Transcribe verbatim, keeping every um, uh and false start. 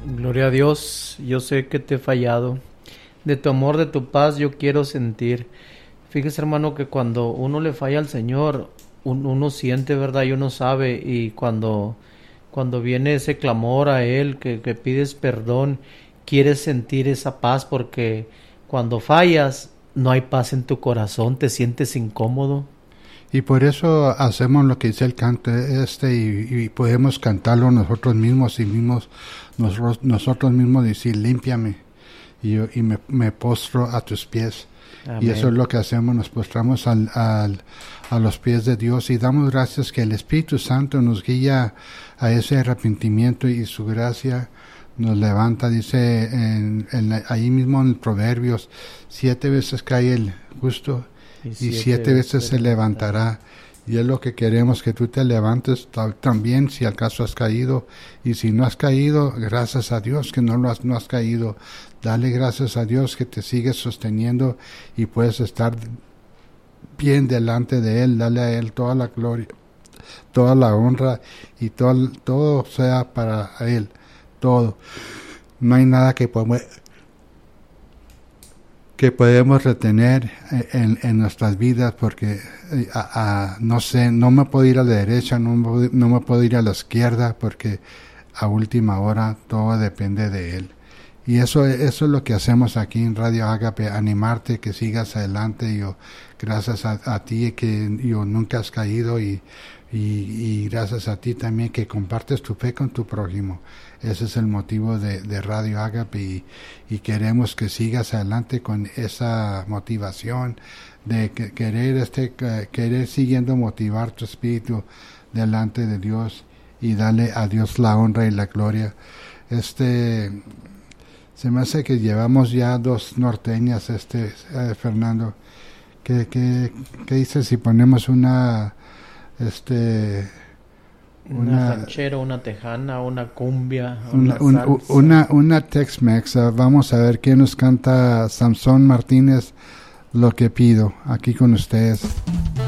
Gloria a Dios, yo sé que te he fallado. De tu amor, de tu paz, yo quiero sentir. Fíjese, hermano, que cuando uno le falla al Señor, un- uno siente, ¿verdad? Y uno sabe. Y cuando, cuando viene ese clamor a Él, que, que pides perdón, quieres sentir esa paz, porque cuando fallas, no hay paz en tu corazón, te sientes incómodo. Y por eso hacemos lo que dice el canto este y, y podemos cantarlo nosotros mismos y mismos nosotros, nosotros mismos decir límpiame y, yo, y me, me postro a tus pies. Amén. Y eso es lo que hacemos, nos postramos al, al, a los pies de Dios y damos gracias que el Espíritu Santo nos guía a ese arrepentimiento y su gracia nos levanta. Dice en, en, ahí mismo en Proverbios, siete veces cae el justo y siete, y siete veces se levantará. Y es lo que queremos, que tú te levantes también si al caso has caído. Y si no has caído, gracias a Dios que no lo has, no has caído. Dale gracias a Dios que te sigue sosteniendo y puedes estar bien delante de Él. Dale a Él toda la gloria, toda la honra y todo, todo sea para Él. Todo. No hay nada que podemos... que podemos retener en, en nuestras vidas, porque a, a, no sé, no me puedo ir a la derecha, no me, no me puedo ir a la izquierda, porque a última hora todo depende de Él. Y eso, eso es lo que hacemos aquí en Radio Ágape, animarte que sigas adelante. Yo, gracias a, a ti que yo nunca has caído y, y, y gracias a ti también que compartes tu fe con tu prójimo. Ese es el motivo de, de Radio Ágape y, y queremos que sigas adelante con esa motivación de que, querer este querer siguiendo motivar tu espíritu delante de Dios y darle a Dios la honra y la gloria. Este se me hace que llevamos ya dos norteñas, este eh, Fernando. ¿Qué, qué, qué dices si ponemos una este Una, una ranchera, una tejana, una cumbia, una, una un, una, una Tex-Mex? Uh, vamos a ver quién nos canta. Samson Martínez, Lo que pido, aquí con ustedes.